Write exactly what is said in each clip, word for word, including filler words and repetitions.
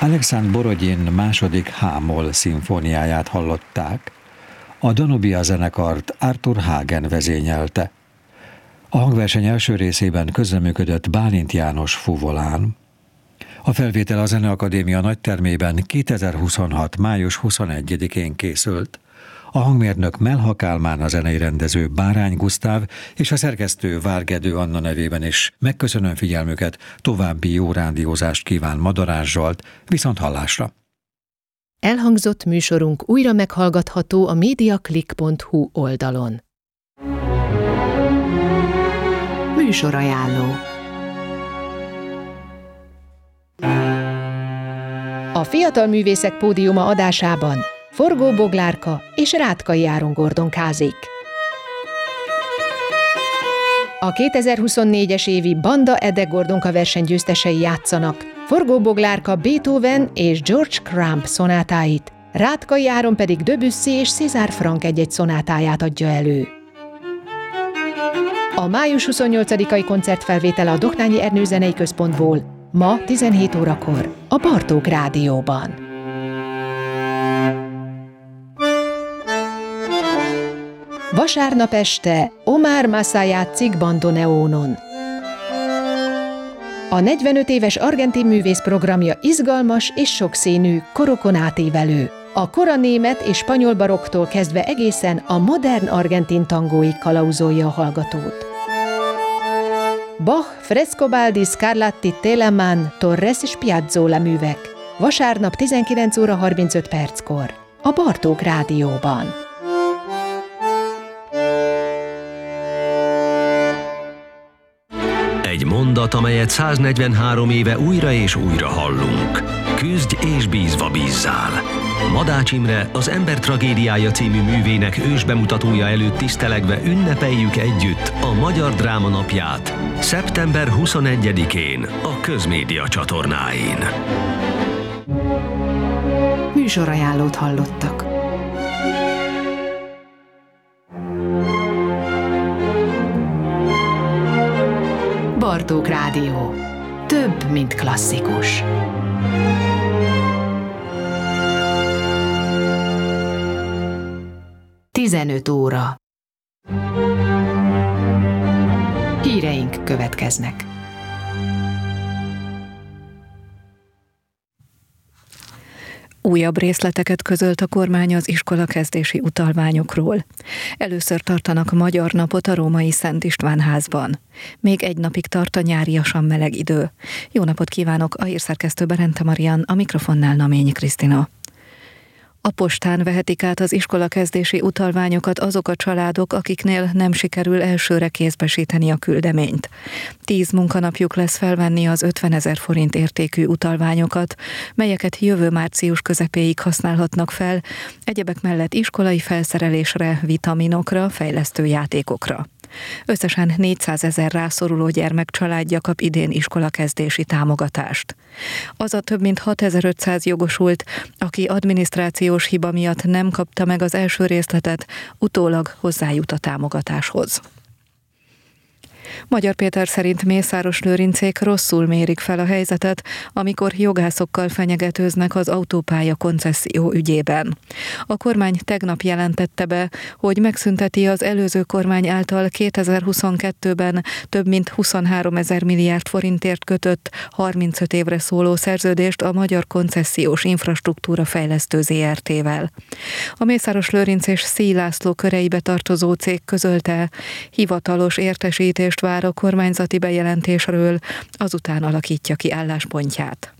Alekszandr Borodin második H-moll szimfóniáját hallották. A Danubia zenekart Arthur Hagen vezényelte. A hangverseny első részében közreműködött Bálint János fuvolán. A felvétel a Zeneakadémia nagytermében kétezer-huszonhat. május huszonegyedikén készült. A hangmérnök Melha Kálmán, a zenei rendező Bárány Gusztáv és a szerkesztő Várgedő Anna nevében is megköszönöm figyelmüket, további jó rádiózást kíván Madarás Zsolt, viszont hallásra. Elhangzott műsorunk újra meghallgatható a mediaclick pont hu oldalon. Műsorajánló. A Fiatal Művészek Pódiuma adásában Forgó Boglárka és Rátkai Áron gordonkázik. A kétezer-huszonnégyes évi Banda Ede Gordonka verseny győztesei játszanak. Forgó Boglárka Beethoven és George Crumb szonátáit, Rátkai Áron pedig Debussy és César Franck egy-egy szonátáját adja elő. A május huszonnyolcadikai koncertfelvétele a Doknányi Ernő Zenei Központból ma tizenhét órakor a Bartók Rádióban. Vasárnap este Omar Massa játszik bandoneónon. A negyvenöt éves argentin művész programja izgalmas és sokszínű, korokon átívelő. A kora német és spanyol barokktól kezdve egészen a modern argentin tangóig kalauzolja a hallgatót. Bach, Frescobaldi, Scarlatti, Telemann, Torres és Piazzolla művek. Vasárnap tizenkilenc óra harmincöt perckor a Bartók Rádióban. Egy mondat, amelyet száznegyvenhárom éve újra és újra hallunk. Küzdj és bízva bízzál. Madács Imre, az Ember tragédiája című művének ősbemutatója előtt tisztelegve ünnepeljük együtt a Magyar Dráma Napját szeptember huszonegyedikén a Közmédia csatornáin. Műsorajánlót hallottak. Bartók Rádió. Több, mint klasszikus. tizenöt óra. Híreink következnek. Újabb részleteket közölt a kormány az iskolakezdési utalványokról. Először tartanak magyar napot a római Szent István házban. Még egy napig tart a nyáriasan meleg idő. Jó napot kívánok, a hírszerkesztő Berente Marian, a mikrofonnál Naményi Krisztina. A postán vehetik át az iskolakezdési utalványokat azok a családok, akiknél nem sikerül elsőre kézbesíteni a küldeményt. Tíz munkanapjuk lesz felvenni az ötvenezer forint értékű utalványokat, melyeket jövő március közepéig használhatnak fel, egyebek mellett iskolai felszerelésre, vitaminokra, fejlesztő játékokra. Összesen négyszázezer rászoruló gyermek családja kap idén iskolakezdési támogatást. Az a több mint hatezer-ötszáz jogosult, aki adminisztrációs hiba miatt nem kapta meg az első részletet, utólag hozzájut a támogatáshoz. Magyar Péter szerint Mészáros Lőrincék rosszul mérik fel a helyzetet, amikor jogászokkal fenyegetőznek az autópálya koncesszió ügyében. A kormány tegnap jelentette be, hogy megszünteti az előző kormány által kétezer-huszonkettőben több mint huszonháromezer milliárd forintért kötött harmincöt évre szóló szerződést a Magyar Koncesziós Infrastruktúra Fejlesztő zé er té-vel. A Mészáros Lőrinc és Szíj László köreibe tartozó cég közölte, hivatalos értesítést vár a kormányzati bejelentésről, azután alakítja ki álláspontját.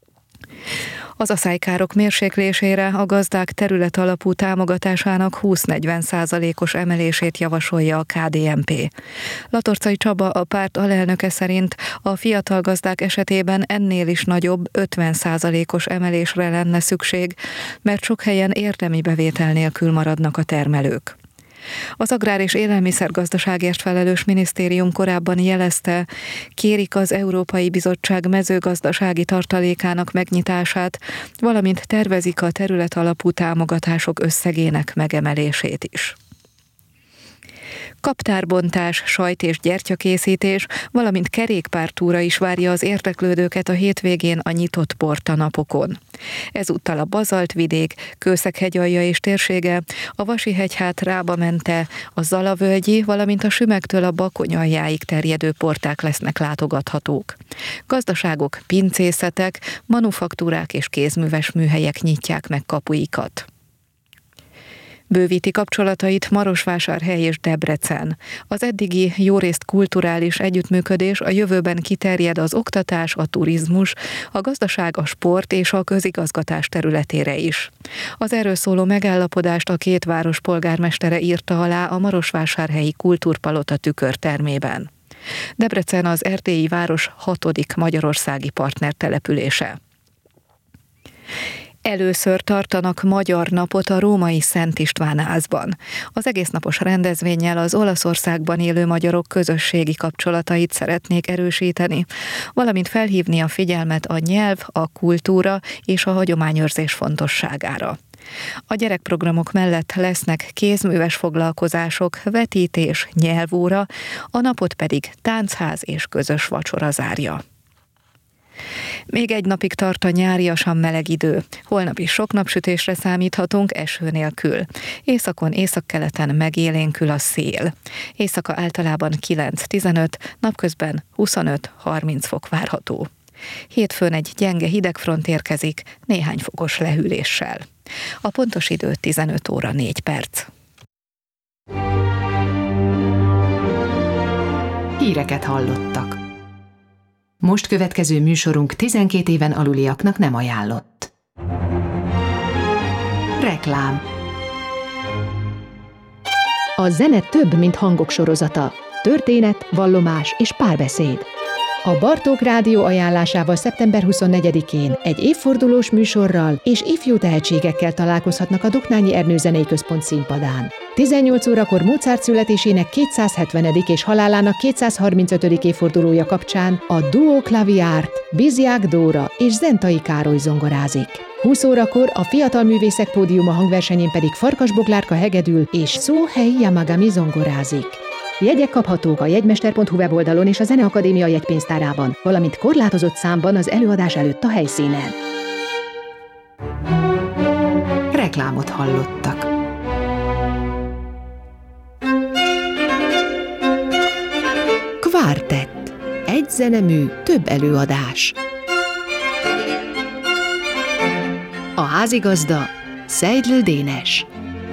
Az aszálykárok mérséklésére a gazdák területalapú támogatásának húsz-negyven százalékos emelését javasolja a ká dé en pé. Latorcai Csaba, a párt alelnöke szerint a fiatal gazdák esetében ennél is nagyobb ötven százalékos emelésre lenne szükség, mert sok helyen érdemi bevétel nélkül maradnak a termelők. Az Agrár- és Élelmiszergazdaságért felelős minisztérium korábban jelezte, kérik az Európai Bizottság mezőgazdasági tartalékának megnyitását, valamint tervezik a területalapú támogatások összegének megemelését is. Kaptárbontás, sajt- és gyertyakészítés, valamint kerékpártúra is várja az érdeklődőket a hétvégén a nyitott porta napokon. Ezúttal a Bazaltvidék, Kőszeghegyalja és térsége, a Vasihegyhát Rába-mente, a Zalavölgyi, valamint a Sümegtől a Bakony-aljáig terjedő porták lesznek látogathatók. Gazdaságok, pincészetek, manufaktúrák és kézműves műhelyek nyitják meg kapuikat. Bővíti kapcsolatait Marosvásárhely és Debrecen. Az eddigi jórészt kulturális együttműködés a jövőben kiterjed az oktatás, a turizmus, a gazdaság, a sport és a közigazgatás területére is. Az erről szóló megállapodást a két város polgármestere írta alá a Marosvásárhelyi Kultúrpalota tükörtermében. Debrecen az erdélyi város hatodik magyarországi partnertelepülése. Először tartanak magyar napot a római Szent István házban. Az egésznapos rendezvénnyel az Olaszországban élő magyarok közösségi kapcsolatait szeretnék erősíteni, valamint felhívni a figyelmet a nyelv, a kultúra és a hagyományőrzés fontosságára. A gyerekprogramok mellett lesznek kézműves foglalkozások, vetítés, nyelvóra, a napot pedig táncház és közös vacsora zárja. Még egy napig tart a nyáriasan meleg idő. Holnap is sok napsütésre számíthatunk eső nélkül. Északon, északkeleten megélénkül a szél. Éjszaka általában kilenc-tizenöt, napközben huszonöt-harminc fok várható. Hétfőn egy gyenge hidegfront érkezik, néhány fokos lehűléssel. A pontos idő tizenöt óra négy perc. Híreket hallottak. Most következő műsorunk tizenkét éven aluliaknak nem ajánlott. Reklám. A zene több, mint hangok sorozata. Történet, vallomás és párbeszéd. A Bartók Rádió ajánlásával szeptember huszonnegyedikén egy évfordulós műsorral és ifjú tehetségekkel találkozhatnak a Doknányi Ernő Zenei Központ színpadán. tizennyolc órakor Mozart születésének kétszázhetvenedik és halálának kétszázharmincötödik évfordulója kapcsán a Duo Klaviárt, Bizják Dóra és Zentai Károly zongorázik. húsz órakor a Fiatal Művészek Pódiuma hangversenyén pedig Farkas Boglárka hegedül és Szóhei Yamagami zongorázik. Jegyek kaphatók a jegymester pont hu weboldalon és a Zeneakadémia jegypénztárában, valamint korlátozott számban az előadás előtt a helyszínen. Reklámot hallottak. Kvártett. Egy zenemű, több előadás. A házigazda Seidl Dénes.